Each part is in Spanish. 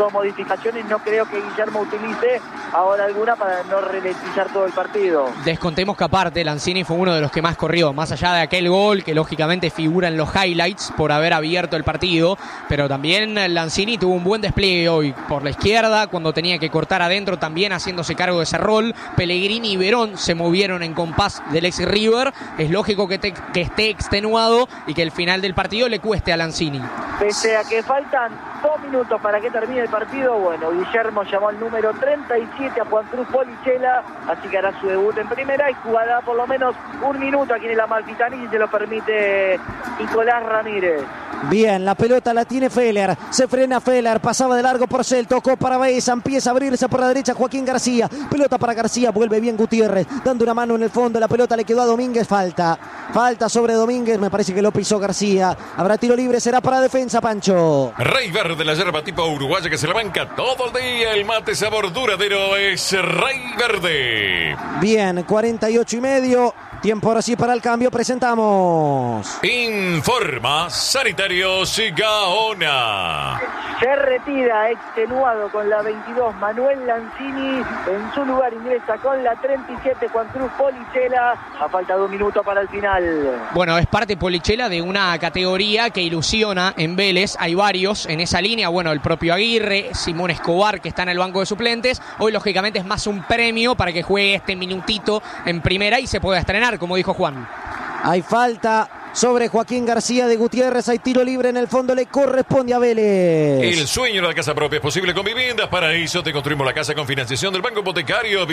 modificaciones, no creo que Guillermo utilice ahora alguna para no ralentizar todo el partido. Descontemos que aparte Lanzini fue uno de los que más corrió, más allá de aquel gol que lógicamente figura en los highlights por haber abierto el partido, pero también Lanzini tuvo un buen despliegue hoy por la izquierda, cuando tenía que cortar adentro también haciéndose cargo de ese rol. Pellegrini y Verón se movieron en compás del ex River, es lógico que esté extenuado y que el final del partido le cueste a Lanzini. Pese a que faltan 2 minutos para que termine el partido, bueno, Guillermo llamó al número 37 a Juan Cruz Polichela, así que hará su debut en primera y jugará por lo menos 1 minuto aquí en el Amalfitani, si se lo permite Nicolás Ramírez. Bien, la pelota la tiene Feller, se frena Feller, pasaba de largo Porcel, tocó para Baeza, empieza a abrirse por la derecha Joaquín García, pelota para García, vuelve bien Gutiérrez, dando una mano en el fondo, la pelota le quedó a Domínguez, falta sobre Domínguez, me parece que lo pisó García, habrá tiro libre, será para defensa, Pancho. Rey Verde, la yerba tipo uruguaya que se la banca todo el día, el mate sabor duradero es Rey Verde. Bien, 48:30. Tiempo ahora sí para el cambio, presentamos. Informa Sanitarios Gaona. Se retira extenuado con la 22 Manuel Lanzini, en su lugar ingresa con la 37 Juan Cruz Polichela, a falta de 1 minuto para el final. Bueno, es parte Polichela de una categoría que ilusiona en Vélez, hay varios en esa línea, bueno, el propio Aguirre, Simón Escobar que está en el banco de suplentes, hoy lógicamente es más un premio para que juegue este minutito en primera y se pueda estrenar, como dijo Juan. Hay falta sobre Joaquín García de Gutiérrez, hay tiro libre en el fondo, le corresponde a Vélez. El sueño de la casa propia es posible con Viviendas Paraíso. Te construimos la casa con financiación del Banco Hipotecario.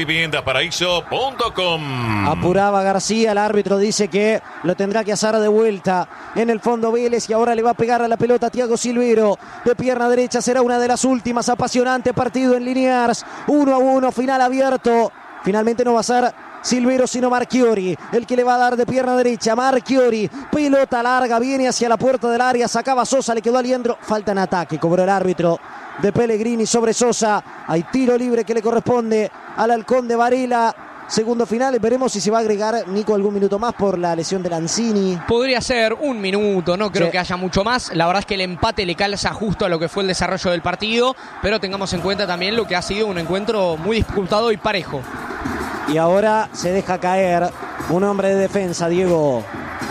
Viviendasparaíso.com. Apuraba García, el árbitro dice que lo tendrá que hacer de vuelta en el fondo Vélez y ahora le va a pegar a la pelota Thiago Silvero de pierna derecha, será una de las últimas, apasionante partido en Liniers, 1-1, final abierto, finalmente no va a ser Silvero sino Marchiori, el que le va a dar de pierna derecha, Marchiori, pelota larga, viene hacia la puerta del área, sacaba Sosa, le quedó a Liendro, falta en ataque, cobró el árbitro de Pellegrini sobre Sosa, hay tiro libre que le corresponde al Halcón de Varela. Segundo final, veremos si se va a agregar, Nico, algún minuto más por la lesión de Lanzini. Podría ser 1 minuto, no creo que haya mucho más. La verdad es que el empate le calza justo a lo que fue el desarrollo del partido, pero tengamos en cuenta también lo que ha sido un encuentro muy disputado y parejo. Y ahora se deja caer un hombre de defensa, Diego.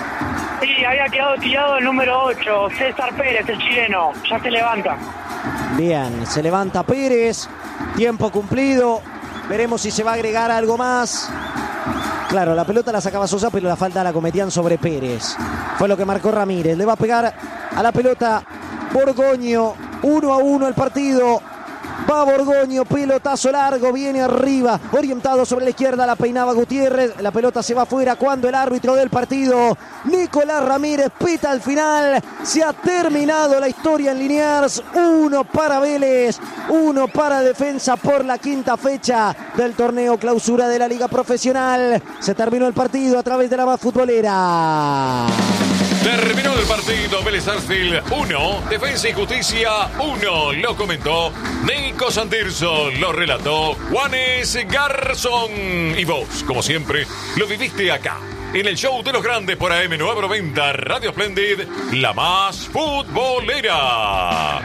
Sí, había quedado tirado el número 8, César Pérez, el chileno. Ya se levanta. Bien, se levanta Pérez. Tiempo cumplido. Veremos si se va a agregar algo más. Claro, la pelota la sacaba Sosa, pero la falta la cometían sobre Pérez. Fue lo que marcó Ramírez. Le va a pegar a la pelota Borgoño. 1-1 el partido. Va Borgoño, pelotazo largo, viene arriba, orientado sobre la izquierda, la peinaba Gutiérrez, la pelota se va afuera cuando el árbitro del partido, Nicolás Ramírez, pita al final, se ha terminado la historia en Liniers, 1 para Vélez, 1 para Defensa por la 5ª fecha del torneo clausura de la Liga Profesional. Se terminó el partido a través de la más futbolera. Terminó el partido, Vélez Sarsfield 1, Defensa y Justicia 1. Lo comentó Nico Santirso, lo relató Juanes Garzón. Y vos, como siempre, lo viviste acá, en el show de los grandes por AM990, Radio Splendid, la más futbolera.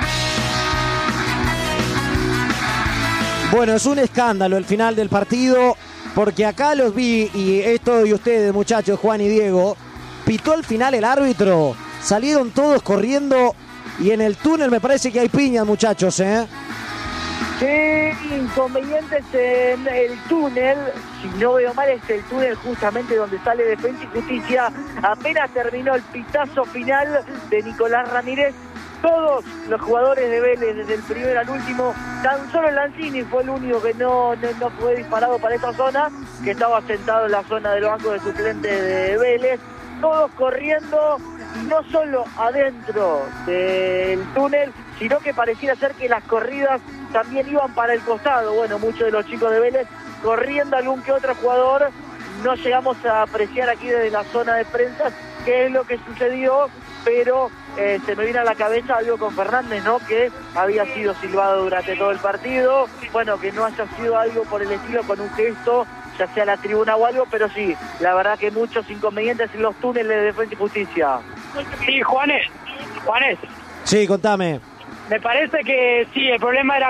Bueno, es un escándalo el final del partido, porque acá los vi, y esto y ustedes, muchachos, Juan y Diego, pitó al final el árbitro, salieron todos corriendo y en el túnel me parece que hay piñas, muchachos, ¿eh? Sí, inconvenientes en el túnel, si no veo mal es el túnel justamente donde sale Defensa y Justicia, apenas terminó el pitazo final de Nicolás Ramírez, todos los jugadores de Vélez, desde el primero al último, tan solo Lanzini fue el único que no fue disparado para esta zona, que estaba sentado en la zona del banco de suplentes de Vélez, todos corriendo, y no solo adentro del túnel, sino que pareciera ser que las corridas también iban para el costado. Bueno, muchos de los chicos de Vélez corriendo, algún que otro jugador, no llegamos a apreciar aquí desde la zona de prensa qué es lo que sucedió, pero se me viene a la cabeza algo con Fernández, ¿no? Que había sido silbado durante todo el partido, bueno, que no haya sido algo por el estilo, con un gesto, ya sea la tribuna o algo, pero sí, la verdad que muchos inconvenientes en los túneles de Defensa y Justicia. Sí, Juanes. Sí, contame. Me parece que sí, el problema era